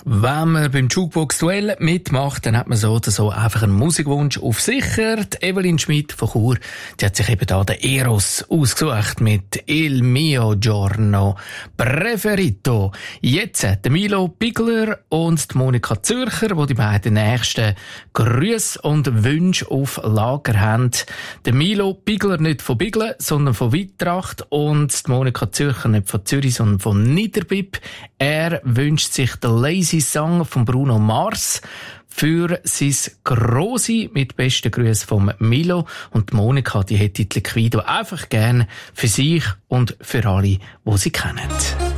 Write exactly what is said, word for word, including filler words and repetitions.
Wenn man beim Jukebox-Duell mitmacht, dann hat man so oder so einfach einen Musikwunsch auf sicher. Die Evelyn Schmidt von Chur, die hat sich eben da den Eros ausgesucht mit Il mio giorno preferito. Jetzt der Milo Bigler und die Monika Zürcher, die die beiden nächsten Grüße und Wünsche auf Lager haben. Der Milo Bigler nicht von Biglen, sondern von Wittracht und die Monika Zürcher nicht von Zürich, sondern von Niederbipp. Er wünscht sich den Lazy Song von Bruno Mars für sein Grossi mit besten Grüßen vom Milo. Und die Monika, die hätte die Liquido einfach gern für sich und für alle, die sie kennen.